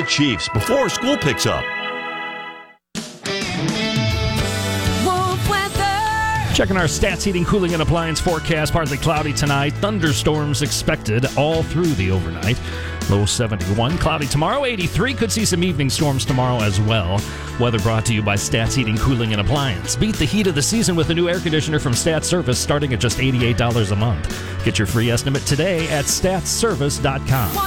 Chiefs before school picks up. Wolf weather. Checking our Stats Heating, Cooling, and Appliance forecast. Partly cloudy tonight. Thunderstorms expected all through the overnight. Low 71. Cloudy tomorrow, 83. Could see some evening storms tomorrow as well. Weather brought to you by Stats Heating, Cooling, and Appliance. Beat the heat of the season with a new air conditioner from Stats Service starting at just $88 a month. Get your free estimate today at statsservice.com.